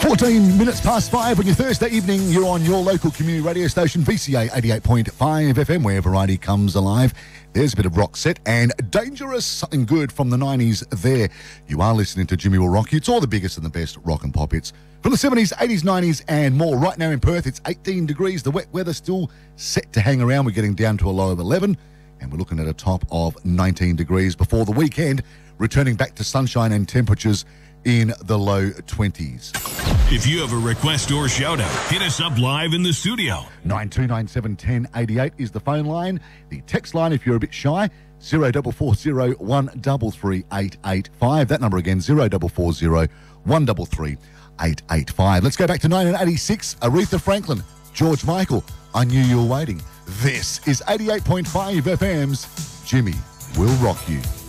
14 minutes past 5 on your Thursday evening. You're on your local community radio station, VCA 88.5 FM, where variety comes alive. There's a bit of rock set and Dangerous, something good from the 90s there. You are listening to Jimmy Will Rock You. It's all the biggest and the best rock and pop hits from the 70s, 80s, 90s and more. Right now in Perth, it's 18 degrees. The wet weather still set to hang around. We're getting down to a low of 11 and we're looking at a top of 19 degrees before the weekend, returning back to sunshine and temperatures in the low 20s. If you have a request or shout out, hit us up live in the studio. 9297 1088 is the phone line. The text line, if you're a bit shy, 0440 133 885. That number again, 0440 133 885. Let's go back to 1986. Aretha Franklin, George Michael, I Knew You Were Waiting. This is 88.5 FM's Jimmy Will Rock You.